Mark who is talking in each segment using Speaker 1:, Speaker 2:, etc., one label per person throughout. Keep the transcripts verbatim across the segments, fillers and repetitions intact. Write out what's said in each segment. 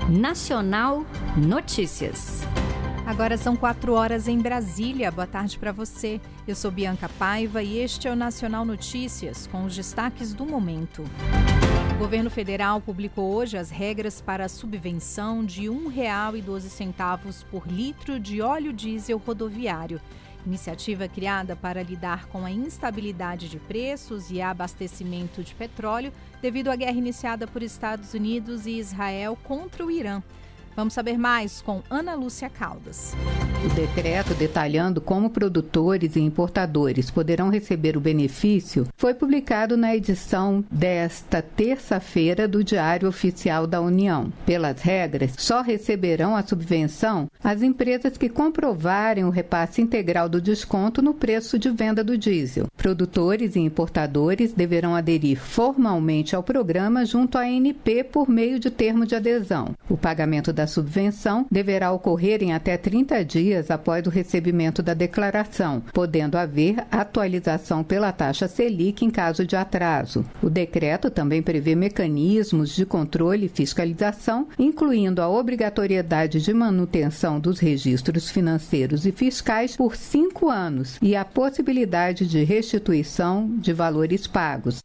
Speaker 1: Nacional Notícias.
Speaker 2: Agora são quatro horas em Brasília. Boa tarde para você. Eu sou Bianca Paiva e este é o Nacional Notícias, com os destaques do momento. O governo federal publicou hoje as regras para a subvenção de um real e doze centavos por litro de óleo diesel rodoviário. Iniciativa criada para lidar com a instabilidade de preços e abastecimento de petróleo devido à guerra iniciada por Estados Unidos e Israel contra o Irã. Vamos saber mais com Ana Lúcia Caldas.
Speaker 3: O decreto detalhando como produtores e importadores poderão receber o benefício foi publicado na edição desta terça-feira do Diário Oficial da União. Pelas regras, só receberão a subvenção as empresas que comprovarem o repasse integral do desconto no preço de venda do diesel. Produtores e importadores deverão aderir formalmente ao programa junto à A N P por meio de termo de adesão. O pagamento da subvenção deverá ocorrer em até trinta dias após o recebimento da declaração, podendo haver atualização pela taxa Selic em caso de atraso. O decreto também prevê mecanismos de controle e fiscalização, incluindo a obrigatoriedade de manutenção dos registros financeiros e fiscais por cinco anos e a possibilidade de restituição de valores pagos.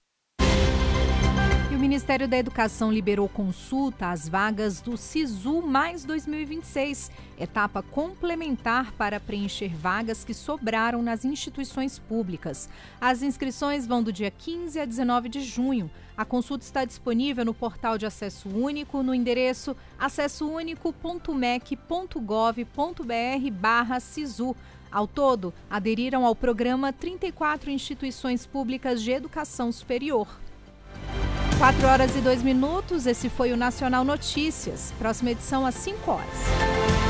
Speaker 2: O Ministério da Educação liberou consulta às vagas do SISU mais dois mil e vinte e seis, etapa complementar para preencher vagas que sobraram nas instituições públicas. As inscrições vão do dia quinze a dezenove de junho. A consulta está disponível no portal de acesso único no endereço acesso único ponto mec ponto gov ponto br barra SISU. Ao todo, aderiram ao programa trinta e quatro instituições públicas de educação superior. quatro horas e dois minutos, esse foi o Nacional Notícias. Próxima edição às cinco horas.